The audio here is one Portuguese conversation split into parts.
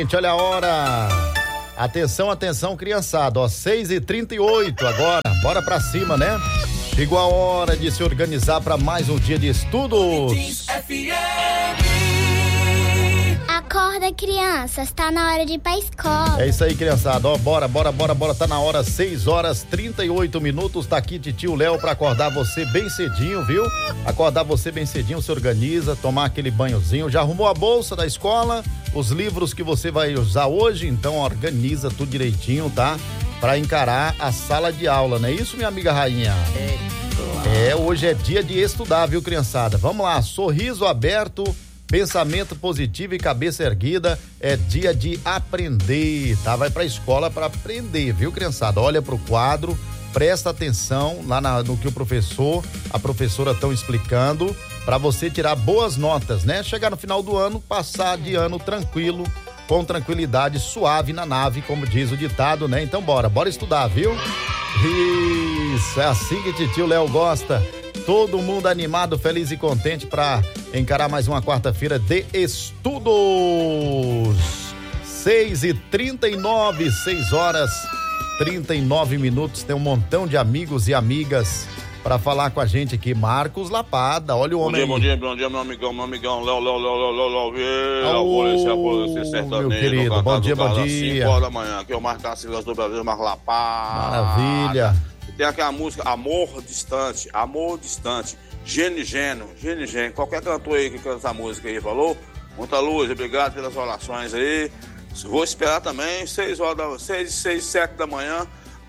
Gente, olha a hora. Atenção, atenção, criançada, ó, 6h38 agora, bora pra cima, né? Chegou a hora de se organizar para mais um dia de estudos. Acorda, crianças, tá na hora de ir pra escola. É isso aí, criançada, ó, bora, tá na hora, 6h38, tá aqui titio Léo pra acordar você bem cedinho, viu? Acordar você bem cedinho, se organiza, tomar aquele banhozinho, já arrumou a bolsa da escola, os livros que você vai usar hoje, então organiza tudo direitinho, tá? Pra encarar a sala de aula, não é isso, minha amiga Rainha? Hoje é dia de estudar, viu, criançada? Vamos lá, sorriso aberto, pensamento positivo e cabeça erguida, é dia de aprender, tá? Vai pra escola pra aprender, viu, criançada? Olha pro quadro, presta atenção lá no que a professora estão explicando, pra você tirar boas notas, né? Chegar no final do ano, passar de ano tranquilo, com tranquilidade, suave na nave, como diz o ditado, né? Então bora estudar, viu? Isso, é assim que titio Léo gosta. Todo mundo animado, feliz e contente para encarar mais uma quarta-feira de estudos. 6h39, 6h39. Tem um montão de amigos e amigas para falar com a gente aqui. Marcos Lapada, olha o homem. Bom dia, meu amigão, Léo Vieira, meu querido, bom dia. 5 horas da manhã, que é o Marcos Silva do Brasil, Marcos Lapada. Maravilha. Tem aquela música Amor Distante, Gênio, qualquer cantor aí que canta essa música aí, falou? Muita luz, obrigado pelas orações aí. Vou esperar também, 6, 7 da manhã,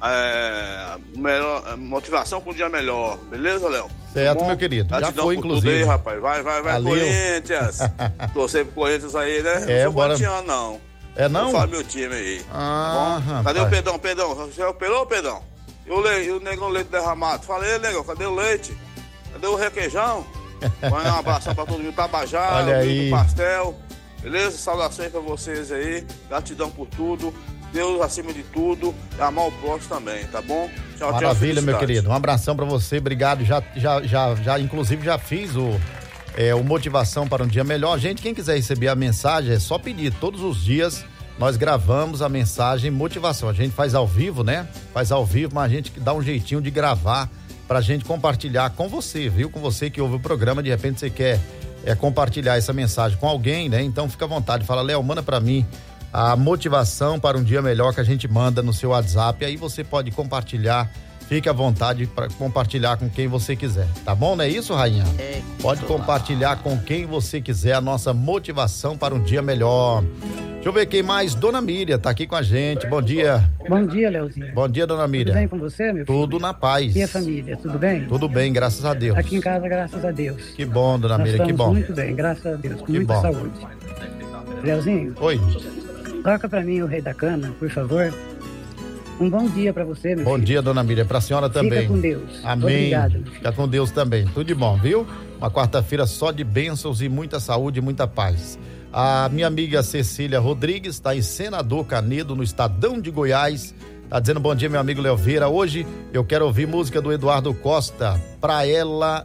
motivação para um dia melhor, beleza, Léo? Certo, tá, meu querido, já foi, inclusive. Tudo aí, rapaz, vai, Corinthians. Torcer pro Corinthians aí, né? Não sou corintiano, não. É não? Fala meu time aí. Tá bom? Cadê o Pedrão? Você operou, Pedrão? E o negão leite derramado? Falei, negão, cadê o leite? Cadê o requeijão? Vai um abração pra todo mundo, Tabajara, olha aí. Do pastel, beleza? Saudações pra vocês aí, gratidão por tudo, Deus acima de tudo, e amar o próximo também, tá bom? Tchau, maravilha, tchau, meu querido, um abração pra você, obrigado, já inclusive já fiz o Motivação para um Dia Melhor. Gente, quem quiser receber a mensagem, é só pedir, todos os dias nós gravamos a mensagem motivação, a gente faz ao vivo, né? Mas a gente dá um jeitinho de gravar pra gente compartilhar com você, viu? Com você que ouve o programa, de repente você quer compartilhar essa mensagem com alguém, né? Então fica à vontade, fala, Léo, manda pra mim a motivação para um dia melhor que a gente manda no seu WhatsApp, aí você pode compartilhar, fique à vontade para compartilhar com quem você quiser, tá bom? Não é isso, Rainha? Pode compartilhar com quem você quiser a nossa motivação para um dia melhor. Deixa eu ver quem mais. Dona Miriam tá aqui com a gente. Bom dia. Bom dia, Leozinho. Bom dia, Dona Miriam. Tudo bem com você, meu filho? Tudo na paz. E a família, tudo bem? Tudo bem, graças a Deus. Aqui em casa, graças a Deus. Que bom, Dona Miriam, que bom. Muito bem, graças a Deus, com que muita bom. saúde. Leozinho. Oi. Toca pra mim o Rei da Cana, por favor. Um bom dia pra você, meu bom filho. Dia, Dona Miriam, pra senhora também. Fica com Deus. Amém. Obrigado. Fica com Deus também. Tudo de bom, viu? Uma quarta-feira só de bênçãos e muita saúde e muita paz. A minha amiga Cecília Rodrigues está em Senador Canedo, no Estadão de Goiás. Tá dizendo bom dia, meu amigo Léo Vieira. Hoje eu quero ouvir música do Eduardo Costa, pra ela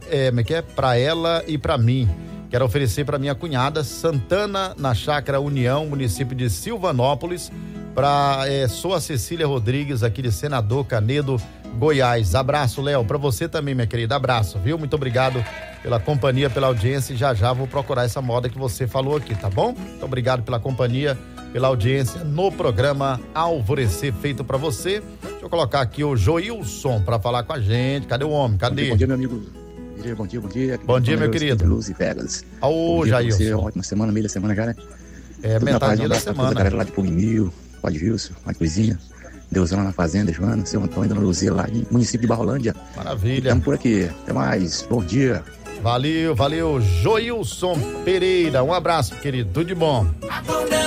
e pra mim. Quero oferecer para minha cunhada Santana, na Chácara União, município de Silvanópolis. Sou a Cecília Rodrigues, aqui de Senador Canedo, Goiás. Abraço, Léo, para você também, minha querida. Abraço, viu? Muito obrigado pela companhia, pela audiência, e já vou procurar essa moda que você falou aqui, tá bom? Muito obrigado pela companhia, pela audiência no programa Alvorecer, feito para você. Deixa eu colocar aqui o Joilson para falar com a gente. Cadê o homem? Cadê? Bom dia, meu amigo. Bom dia. Bom dia, meu querido. Luz e Vegas. Ô, Jailson. Ótima semana, meia semana já, né? Metade da semana. Galera lá de Pugmil, Pode Wilson, Marcozinha, Deusana na Fazenda, Joana, seu Antônio, Dona Luzia, lá de município de Barrolândia. Maravilha. Estamos por aqui. Até mais. Bom dia. Valeu. Joilson Pereira. Um abraço, querido. Tudo de bom.